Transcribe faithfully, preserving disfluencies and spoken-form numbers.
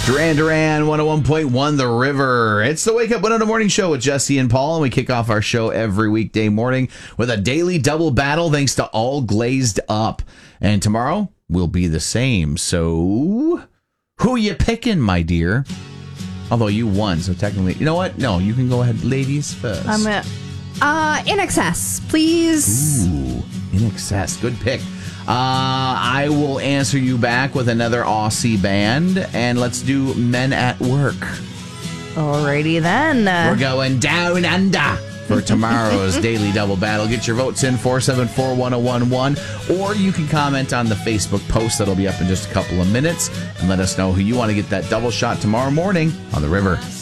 Duran Duran, one oh one point one The River. It's the Wake Up one oh Morning Show with Jesse and Paul, and we kick off our show every weekday morning with a daily double battle thanks to All Glazed Up. And tomorrow will be the same. So, who you picking, my dear? Although you won, so technically, you know what? No, you can go ahead, ladies first. I'm gonna, uh, In Excess, please. Ooh, In Excess, good pick. Uh, I will answer you back with another Aussie band, and let's do Men at Work. Alrighty then. We're going down under for tomorrow's Daily Double Battle. Get your votes in, four seven four, one oh one one, or you can comment on the Facebook post that'll be up in just a couple of minutes, and let us know who you want to get that double shot tomorrow morning on The River.